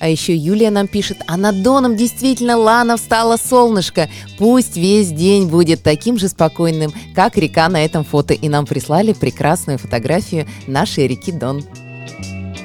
А еще Юлия нам пишет: а над Доном действительно лано встало солнышко. Пусть весь день будет таким же спокойным, как река на этом фото. И нам прислали прекрасную фотографию нашей реки Дон.